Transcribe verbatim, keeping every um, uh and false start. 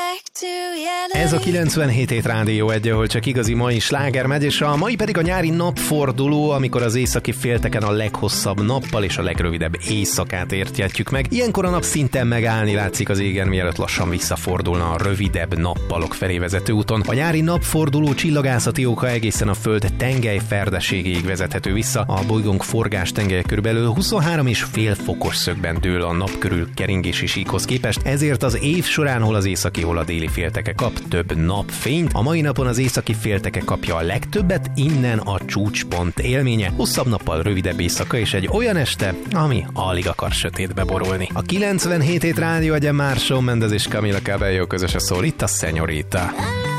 Ez a kilencvenhét hét Rádió egy, ahol csak igazi mai sláger megy, és a mai pedig a nyári napforduló, amikor az északi félteken a leghosszabb nappal és a legrövidebb éjszakát értjük meg. Ilyenkor a nap szinten megállni látszik az égen, mielőtt lassan visszafordulna a rövidebb nappalok felé vezető úton. A nyári napforduló csillagászati oka egészen a Föld tengely ferdeségéig vezethető vissza. A bolygónk forgás tengelye körülbelül huszonhárom és fél fokos szögben dől a nap körül keringési síkhoz képest, ezért az év során hol az északi, hol a déli félteke kap több napfényt. A mai napon az északi félteke kapja a legtöbbet, innen a csúcspont élménye. Hosszabb nappal rövidebb éjszaka és egy olyan este, ami alig akar sötétbe borulni. A kilencvenhét hét Rádió egy, már Shawn Mendes és Camila Cabello közös a szól, itt a Señorita.